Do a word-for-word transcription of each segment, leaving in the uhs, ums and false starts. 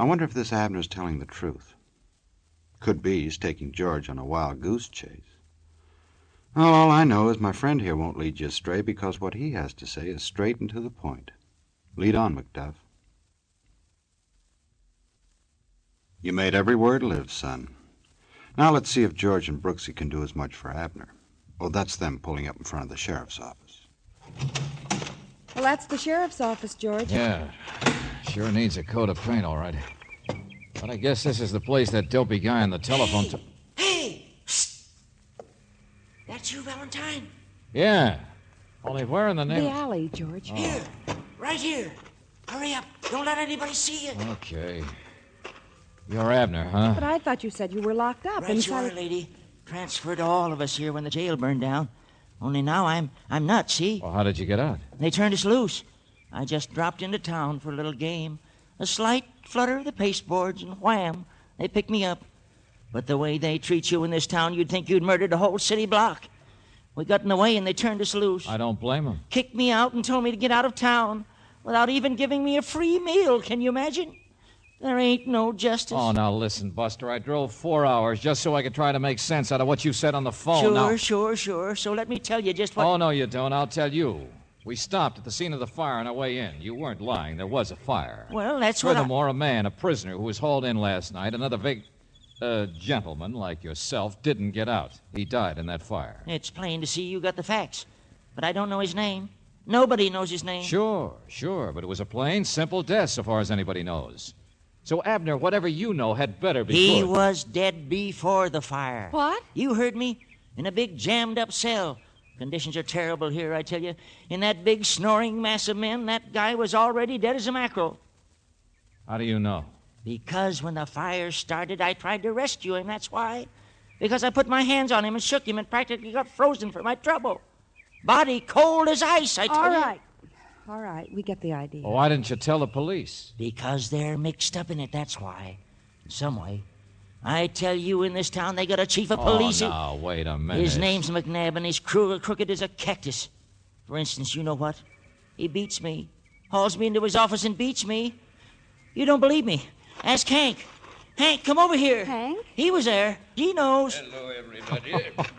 I wonder if this Abner's telling the truth. Could be he's taking George on a wild goose chase. Well, all I know is my friend here won't lead you astray because what he has to say is straight and to the point. Lead on, McDuff. You made every word live, son. Now let's see if George and Brooksy can do as much for Abner. Oh, that's them pulling up in front of the sheriff's office. Well, that's the sheriff's office, George. Yeah, sure needs a coat of paint, all right. But I guess this is the place that dopey guy on the telephone... Hey! T- hey! Psst. That's you, Valentine? yeah, only where in the name... The alley, George. Oh. Here, right here. Hurry up. Don't let anybody see you. Okay. You're Abner, huh? But I thought you said you were locked up Right you inside... are, lady. Transferred all of us here when the jail burned down. Only now I'm I'm nuts, see? Well, how did you get out? They turned us loose. I just dropped into town for a little game. A slight flutter of the pasteboards, and wham, they picked me up. But the way they treat you in this town, you'd think you'd murdered a whole city block. We got in the way, and they turned us loose. I don't blame him. Kicked me out and told me to get out of town without even giving me a free meal. Can you imagine? There ain't no justice. Oh, now listen, Buster. I drove four hours just so I could try to make sense out of what you said on the phone. Sure, now... sure, sure. So let me tell you just what... Oh, no, you don't. I'll tell you. We stopped at the scene of the fire on our way in. You weren't lying. There was a fire. Well, that's what I... Furthermore, a man, a prisoner who was hauled in last night, another big uh, gentleman like yourself, didn't get out. He died in that fire. It's plain to see you got the facts. But I don't know his name. Nobody knows his name. Sure, sure. But it was a plain, simple death so far as anybody knows. So, Abner, whatever you know had better be He good. was dead before the fire. What? You heard me. In a big jammed-up cell. Conditions are terrible here, I tell you. In that big snoring mass of men, that guy was already dead as a mackerel. How do you know? Because when the fire started, I tried to rescue him, that's why. Because I put my hands on him and shook him and practically got frozen for my trouble. Body cold as ice, I tell All you. right. All right, we get the idea. Well, why didn't you tell the police? Because they're mixed up in it, that's why. In some way. I tell you, in this town, they got a chief of police. Oh, who- now, wait a minute. His name's McNabb, and he's cruel, crooked as a cactus. For instance, you know what? He beats me. Hauls me into his office and beats me. You don't believe me? Ask Hank. Hank, come over here. Hank? He was there. He knows. Hello, everybody.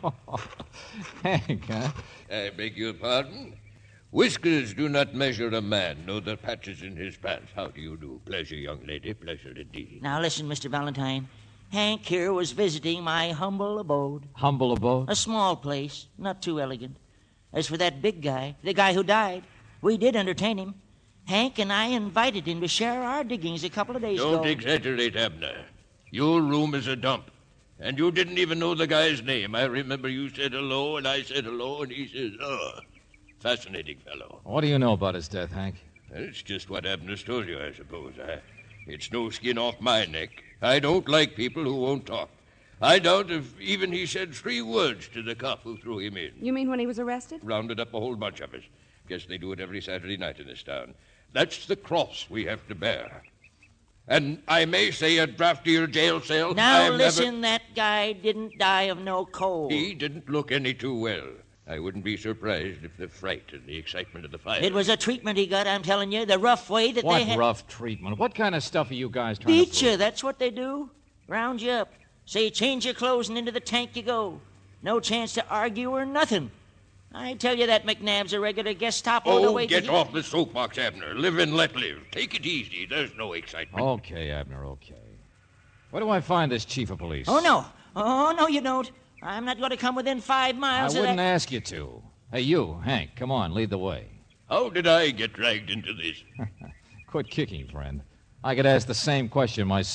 Hank, huh? I beg your pardon. Whiskers do not measure a man, nor the patches in his pants. How do you do? Pleasure, young lady. Pleasure indeed. Now listen, Mister Valentine. Hank here was visiting my humble abode. Humble abode? A small place, not too elegant. As for that big guy, the guy who died, we did entertain him. Hank and I invited him to share our diggings a couple of days Don't ago. exaggerate, Abner. Your room is a dump. And you didn't even know the guy's name. I remember you said hello, and I said hello, and he says, oh. Fascinating fellow. What do you know about his death, Hank? It's just what Abner's told you, I suppose. I, it's no skin off my neck. I don't like people who won't talk. I doubt if even he said three words to the cop who threw him in. You mean when he was arrested? Rounded up a whole bunch of us. Guess they do it every Saturday night in this town. That's the cross we have to bear. And I may say a draftier jail cell. Now I've listen, never... that guy didn't die of no cold. He didn't look any too well. I wouldn't be surprised if the fright and the excitement of the fire... It was a treatment he got, I'm telling you, the rough way that What they had... rough treatment? What kind of stuff are you guys trying Beat to you, prove? that's what they do. Round you up. Say, change your clothes and into the tank you go. No chance to argue or nothing. I tell you that McNabb's a regular Gestapo the Oh, way get that he... off the soapbox, Abner. Live and let live. Take it easy. There's no excitement. Okay, Abner, okay. Where do I find this chief of police? Oh, no. Oh, no, you don't. I'm not going to come within five I miles of wouldn't that... ask you to. Hey, you, Hank, come on, lead the way. How did I get dragged into this? Quit kicking, friend. I could ask the same question myself.